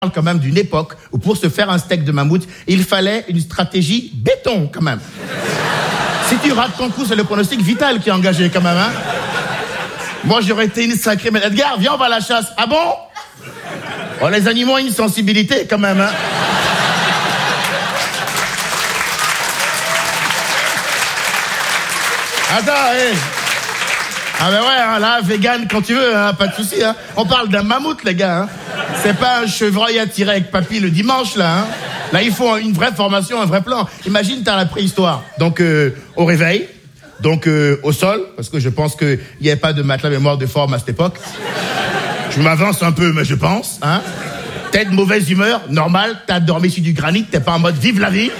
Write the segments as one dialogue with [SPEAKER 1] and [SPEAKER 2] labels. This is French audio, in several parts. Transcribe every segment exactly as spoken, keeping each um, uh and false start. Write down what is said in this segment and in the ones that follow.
[SPEAKER 1] parle quand même d'une époque où pour se faire un steak de mammouth, il fallait une stratégie béton quand même. Si tu rates ton coup, c'est le pronostic vital qui est engagé quand même, hein. Moi, j'aurais été une sacrée... Mais Edgar, viens, on va à la chasse. Ah bon? Oh, les animaux ont une sensibilité quand même, hein. Attends, hé. Ah ben ouais, hein, là, vegan quand tu veux, hein, pas de souci. Hein. On parle d'un mammouth, les gars. Hein. C'est pas un chevreuil à tirer avec papy le dimanche, là. Hein. Là, il faut une vraie formation, un vrai plan. Imagine, t'as la préhistoire. Donc, euh, au réveil, donc euh, au sol, parce que je pense qu'il n'y avait pas de matelas mémoire de forme à cette époque. Je m'avance un peu, mais je pense. Hein. T'es de mauvaise humeur, normal, t'as dormi sur du granit, t'es pas en mode vive la vie.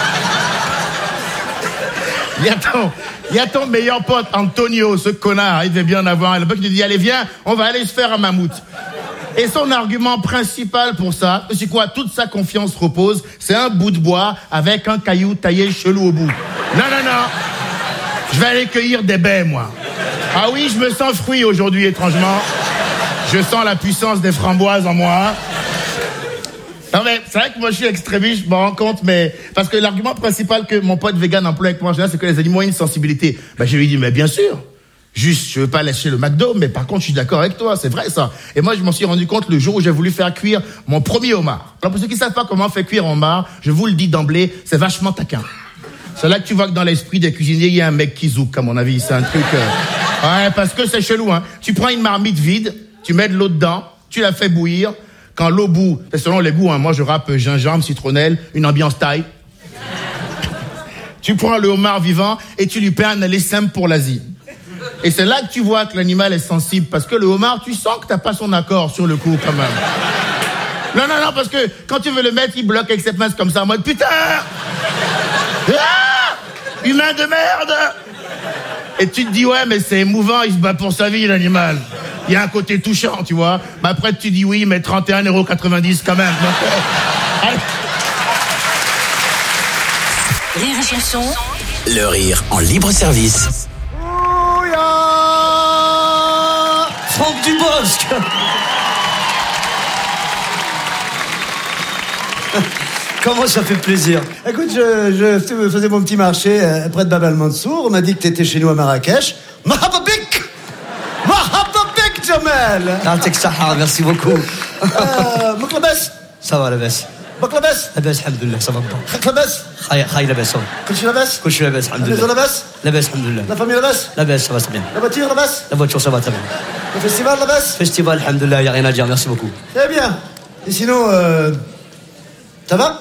[SPEAKER 1] Il y a ton, il y a ton meilleur pote, Antonio, ce connard, il devait bien en avoir un. Le pote, il dit, allez, viens, on va aller se faire un mammouth. Et son argument principal pour ça, c'est quoi? Toute sa confiance repose, c'est un bout de bois avec un caillou taillé chelou au bout. Non, non, non. Je vais aller cueillir des baies, moi. Ah oui, je me sens fruit aujourd'hui, étrangement. Je sens la puissance des framboises en moi. Non mais c'est vrai que moi je suis extrémiste, je me rends compte, mais parce que l'argument principal que mon pote vegan emploie avec moi en général, c'est que les animaux ont une sensibilité. Ben je lui dis mais bien sûr, juste je veux pas lâcher le McDo, mais par contre je suis d'accord avec toi, c'est vrai ça. Et moi je m'en suis rendu compte le jour où j'ai voulu faire cuire mon premier homard. Alors pour ceux qui savent pas comment on fait cuire un homard, je vous le dis d'emblée, c'est vachement taquin. C'est là que tu vois que dans l'esprit des cuisiniers il y a un mec qui zouk à mon avis, c'est un truc. Euh... Ouais parce que c'est chelou hein. Tu prends une marmite vide, tu mets de l'eau dedans, tu la fais bouillir. Quand l'eau bout, selon les goûts, hein, moi je rappe gingembre, citronnelle, une ambiance thaï. Tu prends le homard vivant et tu lui perds un aller simple pour l'Asie. Et c'est là que tu vois que l'animal est sensible, parce que le homard, tu sens que t'as pas son accord sur le coup quand même. Non, non, non, parce que quand tu veux le mettre, il bloque avec ses pinces comme ça, en mode putain ah humain de merde. Et tu te dis ouais, mais c'est émouvant, il se bat pour sa vie l'animal. Il y a un côté touchant, tu vois. Mais après, tu dis oui, mais trente et un euros quatre-vingt-dix quand même. Donc, euh,
[SPEAKER 2] Rire et chanson.
[SPEAKER 3] Le rire en libre service.
[SPEAKER 4] Ouya Franck Dubosc. Comment ça fait plaisir. Écoute, je, je faisais mon petit marché euh, près de Bab al-Mansour. On m'a dit que t'étais chez nous à Marrakech. Mahababik Mahababik, Jamel.
[SPEAKER 5] يعطيك الصحة, merci beaucoup.
[SPEAKER 4] ماك لاباس؟
[SPEAKER 5] صافا لاباس.
[SPEAKER 4] ماك لاباس؟
[SPEAKER 5] لاباس الحمد لله صافا با.
[SPEAKER 4] خاك لاباس؟
[SPEAKER 5] خاي خاي لاباس.
[SPEAKER 4] كلشي لاباس؟
[SPEAKER 5] كلشي لاباس الحمد
[SPEAKER 4] الميزو
[SPEAKER 5] لله.
[SPEAKER 4] لاباس؟
[SPEAKER 5] لاباس الحمد لله.
[SPEAKER 4] لا فامي لاباس؟
[SPEAKER 5] لاباس ça va très bien.
[SPEAKER 4] La voiture لاباس؟
[SPEAKER 5] La voiture ça va très bien.
[SPEAKER 4] Le festival لاباس؟
[SPEAKER 5] Festival الحمد لله, y a rien à dire, merci beaucoup.
[SPEAKER 4] Très bien. Et sinon, euh, ça va?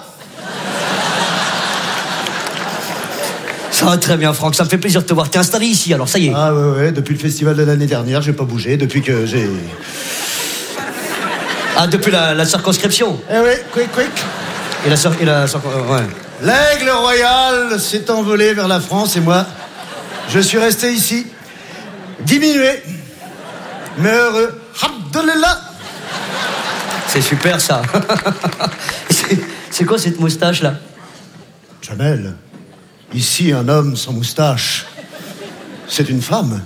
[SPEAKER 5] Ça va très bien, Franck, ça me fait plaisir de te voir. T'es installé ici, alors ça y est.
[SPEAKER 4] Ah ouais, ouais, depuis le festival de l'année dernière, j'ai pas bougé, depuis que j'ai...
[SPEAKER 5] Ah, depuis la, la circonscription.
[SPEAKER 4] Eh oui, quick, quick.
[SPEAKER 5] Et la, cir- et la cir- ouais.
[SPEAKER 4] L'aigle royal s'est envolé vers la France et moi, je suis resté ici, diminué, mais heureux. Alhamdoulilah.
[SPEAKER 5] C'est super, ça. c'est, c'est quoi cette moustache-là?
[SPEAKER 4] Jamel, ici un homme sans moustache, c'est une femme.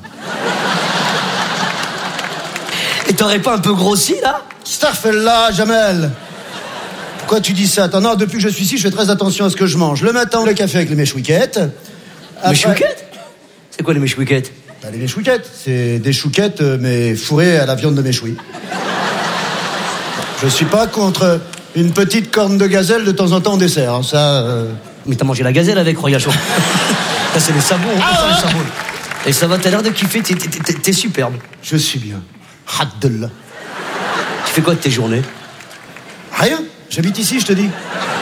[SPEAKER 5] Et t'aurais pas un peu grossi, là?
[SPEAKER 4] Starfella, Jamel. Pourquoi tu dis ça? Attends, non, depuis que je suis ici, je fais très attention à ce que je mange. Le matin, le café avec les mèches-wiquettes.
[SPEAKER 5] Mèches-wiquettes? C'est quoi les mèches-wiquettes?
[SPEAKER 4] Bah, les mèches-wiquettes, c'est des chouquettes, euh, mais fourrées à la viande de méchoui. Je suis pas contre une petite corne de gazelle de temps en temps en dessert, hein, ça... Euh...
[SPEAKER 5] Mais t'as mangé la gazelle avec, Royal Show. Ça, c'est les sabots,
[SPEAKER 4] Ah,
[SPEAKER 5] ça,
[SPEAKER 4] ouais.
[SPEAKER 5] les sabots. Et ça va, t'as l'air de kiffer, t'es, t'es, t'es, t'es superbe.
[SPEAKER 4] Je suis bien. Alhamdoulilah.
[SPEAKER 5] Tu fais quoi de tes journées?
[SPEAKER 4] Rien, j'habite ici, je te dis.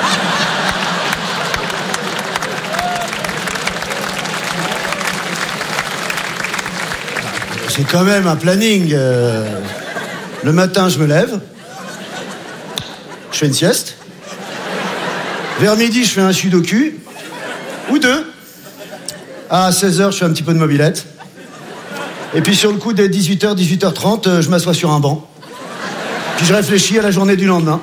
[SPEAKER 4] C'est quand même un planning. euh, Le matin, je me lève. Je fais une sieste. Vers midi, je fais un sudoku. Ou deux. À seize heures, je fais un petit peu de mobilette. Et puis sur le coup, dès dix-huit heures, dix-huit heures trente, euh, je m'assois sur un banc. Puis je réfléchis à la journée du lendemain.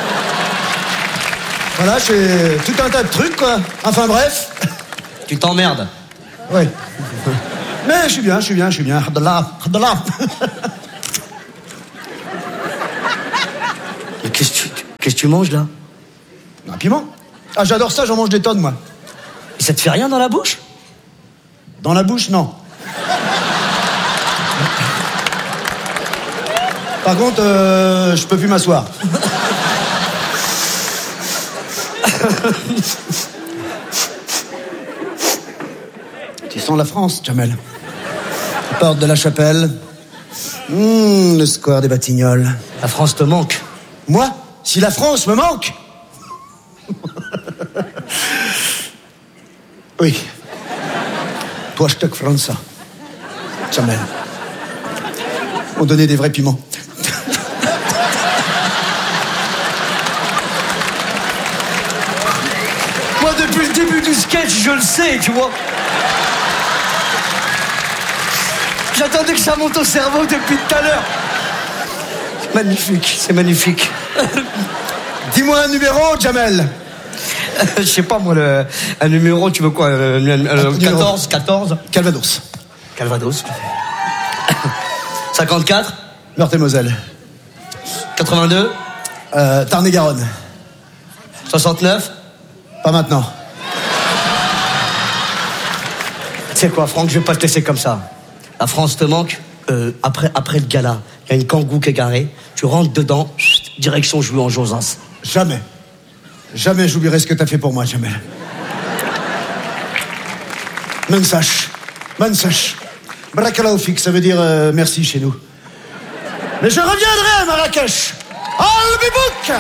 [SPEAKER 4] Voilà, c'est tout un tas de trucs, quoi. Enfin bref.
[SPEAKER 5] Tu t'emmerdes.
[SPEAKER 4] Oui. Mais je suis bien, je suis bien, je suis bien. Alhamdoulilah, alhamdoulilah.
[SPEAKER 5] Mais qu'est-ce que tu... Qu'est-ce que tu manges, là?
[SPEAKER 4] Un piment. Ah, j'adore ça, j'en mange des tonnes, moi.
[SPEAKER 5] Et ça te fait rien dans la bouche?
[SPEAKER 4] Dans la bouche, non. Par contre, euh, je peux plus m'asseoir. Tu sens la France, Jamel. Porte de la Chapelle. Mmh, le square des Batignolles.
[SPEAKER 5] La France te manque.
[SPEAKER 4] Moi? Si la France me manque? Oui. Toi, je te France. Jamel. On donnait des vrais piments.
[SPEAKER 5] Moi, depuis le début du sketch, je le sais, tu vois. J'attendais que ça monte au cerveau depuis tout à l'heure. C'est magnifique, c'est magnifique.
[SPEAKER 4] Dis-moi un numéro, Jamel.
[SPEAKER 5] Je sais pas, moi, le, un numéro, tu veux quoi euh, euh, quatorze, quatorze
[SPEAKER 4] Calvados.
[SPEAKER 5] Calvados. cinquante-quatre
[SPEAKER 4] Meurthe-et-Moselle.
[SPEAKER 5] quatre-vingt-deux
[SPEAKER 4] Euh, Tarn-et-Garonne.
[SPEAKER 5] soixante-neuf
[SPEAKER 4] Pas maintenant.
[SPEAKER 5] Tu sais quoi, Franck, je vais pas te laisser comme ça. La France te manque. Euh, après, après le gala, il y a une kangou qui est garée. Tu rentres dedans, chut, direction jouer en Josas.
[SPEAKER 4] Jamais. Jamais j'oublierai ce que t'as fait pour moi, Jamel. Mensach. Mensach. Brakalaoufik, ça veut dire euh, merci chez nous. Mais je reviendrai à Marrakech. Al-Bibouk.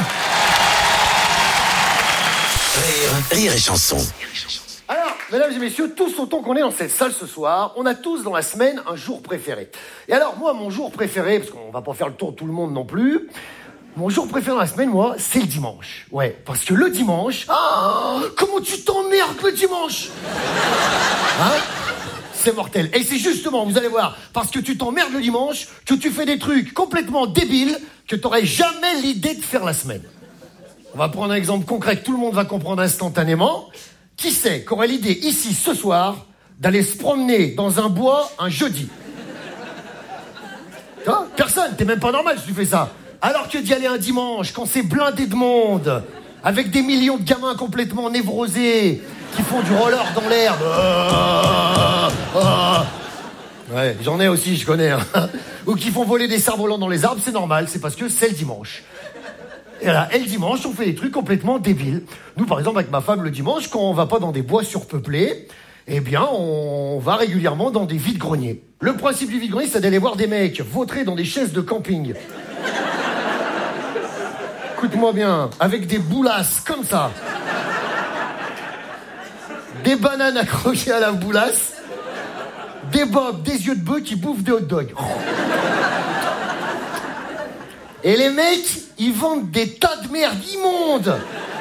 [SPEAKER 3] Rire, rire et chanson.
[SPEAKER 6] Alors, mesdames et messieurs, tous autant qu'on est dans cette salle ce soir, on a tous dans la semaine un jour préféré. Et alors, moi, mon jour préféré, parce qu'on va pas faire le tour de tout le monde non plus, mon jour préféré dans la semaine, moi, c'est le dimanche. Ouais, parce que le dimanche, ah, comment tu t'emmerdes le dimanche? Hein? C'est mortel. Et c'est justement, vous allez voir, parce que tu t'emmerdes le dimanche, que tu fais des trucs complètement débiles, que t'aurais jamais l'idée de faire la semaine. On va prendre un exemple concret que tout le monde va comprendre instantanément. Qui c'est qu'aurait l'idée, ici, ce soir, d'aller se promener dans un bois un jeudi? Tu vois? Personne, t'es même pas normal si tu fais ça. Alors que d'y aller un dimanche, quand c'est blindé de monde, avec des millions de gamins complètement névrosés, qui font du roller dans l'herbe. Ah, ah. Ouais, j'en ai aussi, je connais. Hein. Ou qui font voler des cerfs-volants dans les arbres, c'est normal, c'est parce que c'est le dimanche. Et là, et le dimanche, on fait des trucs complètement débiles. Nous, par exemple, avec ma femme, le dimanche, quand on va pas dans des bois surpeuplés, eh bien, on va régulièrement dans des vides-greniers. Le principe du vide-grenier, c'est d'aller voir des mecs vautrés dans des chaises de camping. Écoute-moi bien, avec des boulasses comme ça. Des bananes accrochées à la boulasse. Des bobs, des yeux de bœuf qui bouffent des hot dogs. Et les mecs, ils vendent des tas de merde immondes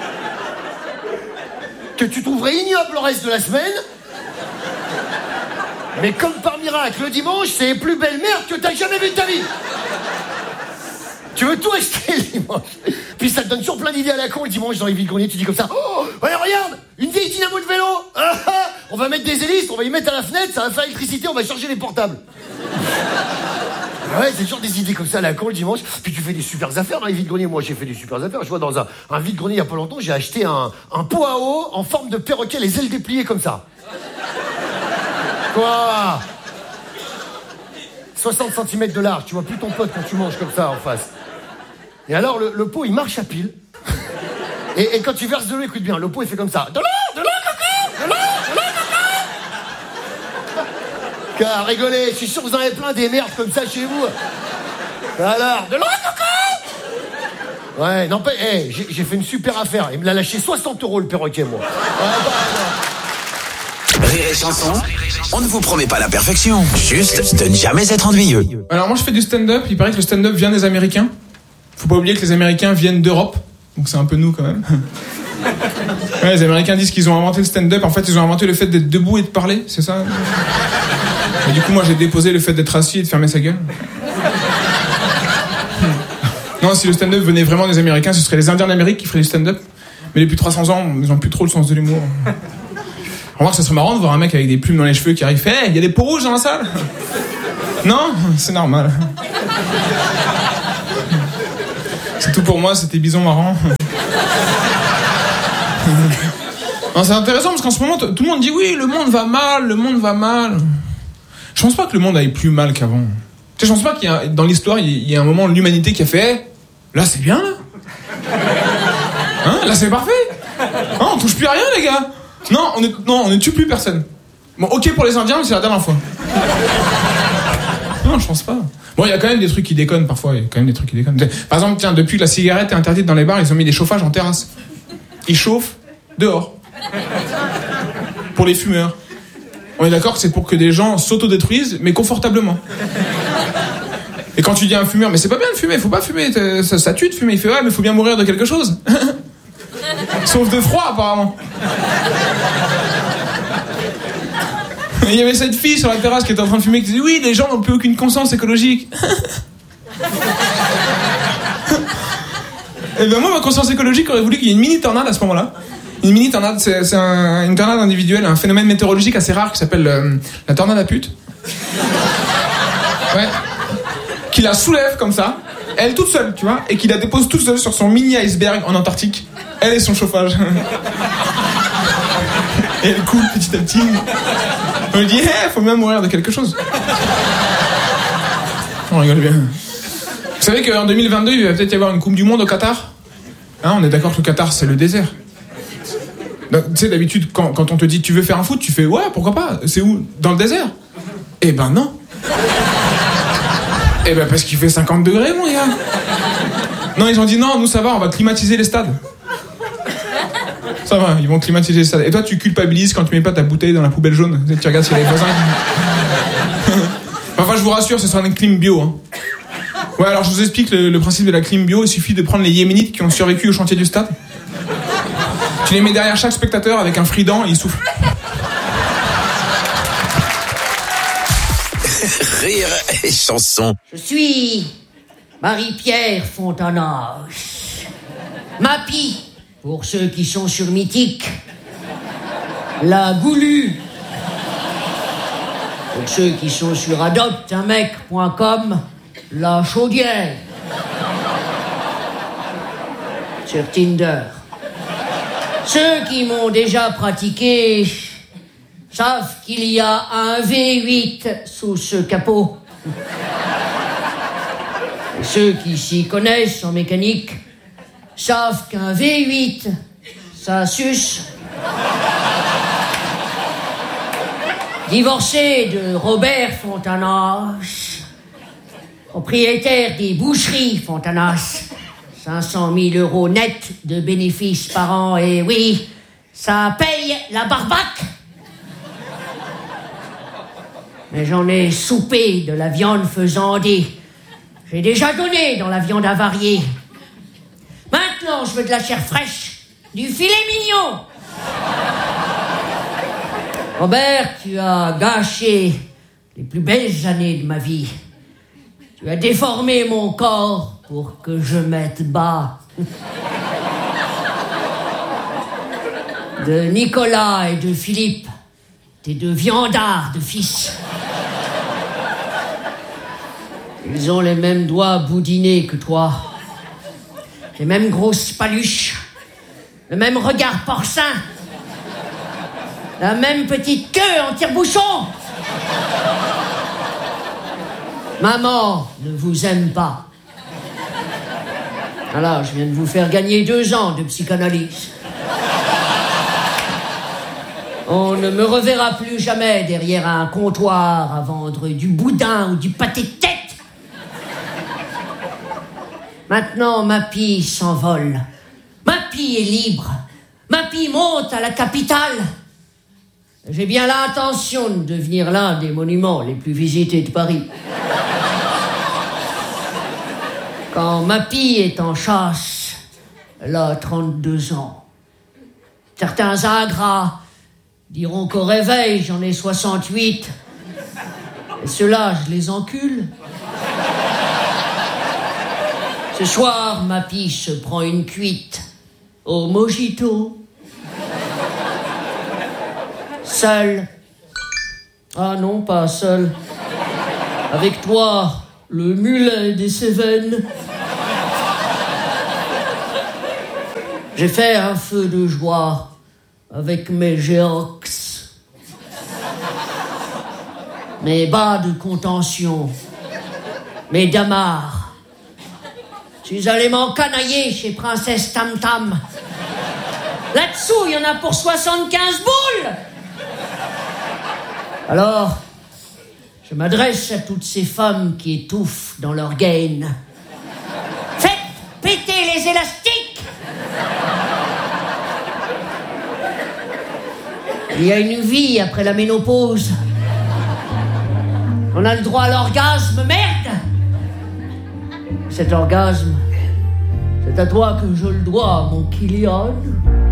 [SPEAKER 6] que tu trouverais ignoble le reste de la semaine. Mais comme par miracle, le dimanche, c'est les plus belles merdes que t'as jamais vues de ta vie. Tu veux tout acheter le dimanche. Puis ça te donne toujours plein d'idées à la con le dimanche dans les vides-greniers. Tu dis comme ça, oh, ouais, regarde, une vieille dynamo de vélo. Ah, ah, on va mettre des hélices, on va y mettre à la fenêtre, ça va faire l'électricité, on va charger les portables. Ouais, c'est toujours des idées comme ça à la con le dimanche. Puis tu fais des super affaires dans les vides-greniers. Moi, j'ai fait des super affaires. Je vois dans un, un vide-grenier il y a pas longtemps, j'ai acheté un, un pot à eau en forme de perroquet, les ailes dépliées comme ça. Quoi? soixante centimètres de large, tu vois plus ton pote quand tu manges comme ça en face. Et alors, le, le pot, il marche à pile. Et, et quand tu verses de l'eau, écoute bien, le pot, il fait comme ça. De l'eau, de l'eau, coco, de l'eau, de l'eau, coco. Car, rigolez, je suis sûr que vous en avez plein des merdes comme ça chez vous. Alors, de l'eau, coco. Ouais, non, pas, hey, j'ai, j'ai fait une super affaire. Il me l'a lâché soixante euros le perroquet, moi. Ouais, bah,
[SPEAKER 3] Rire et chanson, on ne vous promet pas la perfection, juste de ne jamais être ennuyeux.
[SPEAKER 7] Alors moi je fais du stand-up, il paraît que le stand-up vient des Américains. Faut pas oublier que les Américains viennent d'Europe, donc c'est un peu nous quand même. Ouais, les Américains disent qu'ils ont inventé le stand-up, en fait ils ont inventé le fait d'être debout et de parler, c'est ça? Et du coup moi j'ai déposé le fait d'être assis et de fermer sa gueule. Non, si le stand-up venait vraiment des Américains, ce serait les Indiens d'Amérique qui feraient du stand-up. Mais depuis trois cents ans, ils ont plus trop le sens de l'humour. On va voir, ça serait marrant de voir un mec avec des plumes dans les cheveux qui arrive, fait, hey, il y a des peaux rouges dans la salle? Non, c'est normal. C'est tout pour moi, c'était bison marrant. Non, c'est intéressant parce qu'en ce moment, t- tout le monde dit oui, le monde va mal, le monde va mal. Je pense pas que le monde aille plus mal qu'avant. Tu sais, je pense pas qu'il y a, dans l'histoire, il y a un moment de l'humanité qui a fait hey, là, c'est bien, là. Hein, là, c'est parfait. Hein, on touche plus à rien, les gars. Non, on ne, non, on ne tue plus personne. Bon, ok pour les Indiens, mais c'est la dernière fois. Non, je pense pas. Bon, il y a quand même des trucs qui déconnent parfois. Il y a quand même des trucs qui déconnent. Par exemple, tiens, depuis que la cigarette est interdite dans les bars, ils ont mis des chauffages en terrasse. Ils chauffent dehors. Pour les fumeurs. On est d'accord que c'est pour que des gens s'autodétruisent, mais confortablement. Et quand tu dis à un fumeur, mais c'est pas bien de fumer, faut pas fumer, ça, ça tue de fumer. Il fait, ouais, mais faut bien mourir de quelque chose. Sauf de froid, apparemment. Il y avait cette fille sur la terrasse qui était en train de fumer qui disait, oui, les gens n'ont plus aucune conscience écologique. Et ben moi, ma conscience écologique aurait voulu qu'il y ait une mini tornade à ce moment-là. Une mini tornade, c'est, c'est un, une tornade individuelle, un phénomène météorologique assez rare qui s'appelle euh, la tornade à pute. Ouais. Qui la soulève comme ça, elle toute seule, tu vois, et qui la dépose toute seule sur son mini iceberg en Antarctique. Elle et son chauffage. Et elle coule petit à petit. On lui dit, hé, hey, faut bien mourir de quelque chose. On rigole bien. Vous savez qu'en deux mille vingt-deux, il va peut-être y avoir une Coupe du Monde au Qatar. Hein, on est d'accord que le Qatar, c'est le désert. Donc, tu sais, d'habitude, quand, quand on te dit tu veux faire un foot, tu fais ouais, pourquoi pas. C'est où? Dans le désert? Eh ben non. Eh ben parce qu'il fait cinquante degrés, mon gars. Non, ils ont dit non, nous ça va, on va climatiser les stades. Ça va, ils vont climatiser les stades. Et toi, tu culpabilises quand tu mets pas ta bouteille dans la poubelle jaune. Tu regardes si les voisins. Enfin, je vous rassure, ce sera une clim bio. Hein. Ouais, alors je vous explique le, le principe de la clim bio. Il suffit de prendre les Yéménites qui ont survécu au chantier du stade. Tu les mets derrière chaque spectateur avec un frident et ils soufflent.
[SPEAKER 3] Rire et chanson.
[SPEAKER 8] Je suis Marie-Pierre Fontanage. Mappy, pour ceux qui sont sur Mythique. La Goulue, pour ceux qui sont sur adopte un mec point com. La Chaudière, sur Tinder. Ceux qui m'ont déjà pratiqué savent qu'il y a un V huit sous ce capot. Et ceux qui s'y connaissent en mécanique savent qu'un V huit, ça suce. Divorcé de Robert Fontanage, propriétaire des boucheries Fontanas, cinq cent mille euros net de bénéfices par an, et oui, ça paye la barbaque. Mais j'en ai soupé de la viande faisandée. J'ai déjà donné dans la viande avariée. Maintenant, je veux de la chair fraîche, du filet mignon. Robert, tu as gâché les plus belles années de ma vie. Tu as déformé mon corps pour que je mette bas. De Nicolas et de Philippe, tes deux viandards de fils. Ils ont les mêmes doigts boudinés que toi. Les mêmes grosses paluches. Le même regard porcin. La même petite queue en tire-bouchon. Maman ne vous aime pas. Alors, je viens de vous faire gagner deux ans de psychanalyse. On ne me reverra plus jamais derrière un comptoir à vendre du boudin ou du pâté de tête. Maintenant, Mappy s'envole. Mappy est libre. Mappy monte à la capitale. J'ai bien l'intention de devenir l'un des monuments les plus visités de Paris. Quand Mappy est en chasse, elle a trente-deux ans. Certains ingrats diront qu'au réveil, j'en ai soixante-huit. Et ceux-là, je les encule. Ce soir, Mappy se prend une cuite au mojito. Seul. Ah non, pas seul. Avec toi, le mulet des Cévennes. J'ai fait un feu de joie avec mes Géox, mes bas de contention, mes damars. Je suis allé m'encanailler chez Princesse Tam Tam. Là-dessous, il y en a pour soixante-quinze boules. Alors, je m'adresse à toutes ces femmes qui étouffent dans leur gaine. Faites péter les élastiques. Il y a une vie après la ménopause. On a le droit à l'orgasme, merde. Cet orgasme, c'est à toi que je le dois, mon Kylian.